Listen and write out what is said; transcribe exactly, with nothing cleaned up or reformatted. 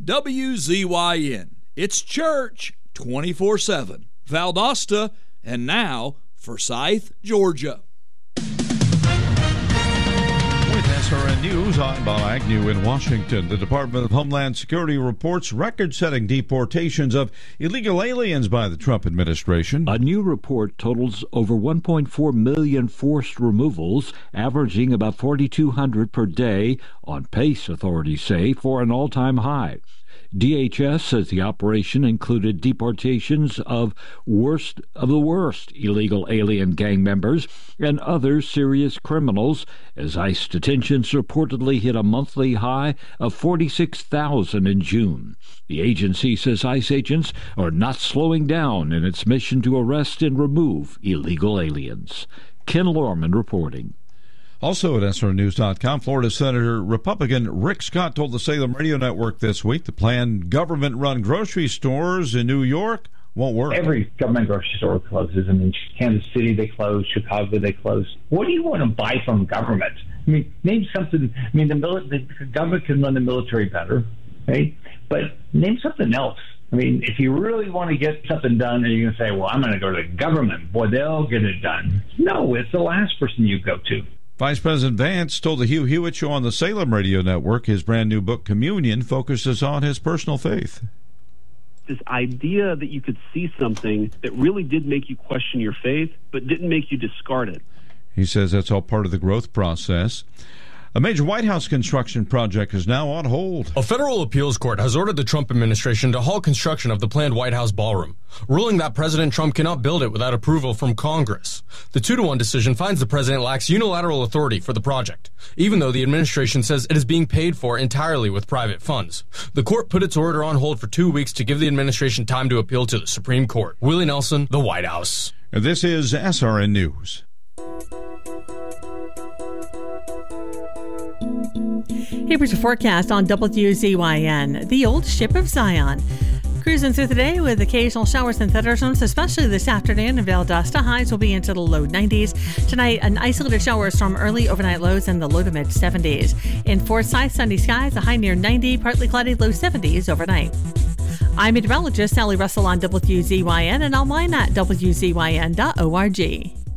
W Z Y N. It's church twenty-four seven. Valdosta, and now Forsyth, Georgia. With S R N News, I'm Bob Agnew in Washington. The Department of Homeland Security reports record-setting deportations of illegal aliens by the Trump administration. A new report totals over one point four million forced removals, averaging about forty-two hundred per day, on pace, authorities say, for an all-time high. D H S says the operation included deportations of worst of the worst illegal alien gang members and other serious criminals, as ICE detentions reportedly hit a monthly high of forty-six thousand in June. The agency says ICE agents are not slowing down in its mission to arrest and remove illegal aliens. Ken Lorman reporting. Also at S R N news dot com, Florida Senator Republican Rick Scott told the Salem Radio Network this week the planned government-run grocery stores in New York won't work. Every government grocery store closes. I mean, Kansas City, they close. Chicago, they close. What do you want to buy from government? I mean, name something. I mean, the, mili- the government can run the military better, right? But name something else. I mean, if you really want to get something done, and you're going to say, well, I'm going to go to the government. Boy, they'll get it done. No, it's the last person you go to. Vice President Vance told the Hugh Hewitt Show on the Salem Radio Network his brand new book, Communion, focuses on his personal faith. This idea that you could see something that really did make you question your faith, but didn't make you discard it. He says that's all part of the growth process. A major White House construction project is now on hold. A federal appeals court has ordered the Trump administration to halt construction of the planned White House ballroom, ruling that President Trump cannot build it without approval from Congress. The two to one decision finds the president lacks unilateral authority for the project, even though the administration says it is being paid for entirely with private funds. The court put its order on hold for two weeks to give the administration time to appeal to the Supreme Court. Willie Nelson, the White House. This is S R N News. Here's your forecast on W Z Y N, the old ship of Zion. Cruising through the day with occasional showers and thunderstorms, especially this afternoon in Valdosta. Highs will be into the low nineties. Tonight, an isolated shower storm early, overnight lows in the low to mid seventies. In Forsyth, sunny skies, a high near ninety, partly cloudy, low seventies overnight. I'm meteorologist Sally Russell on W Z Y N and online at W Z Y N dot org.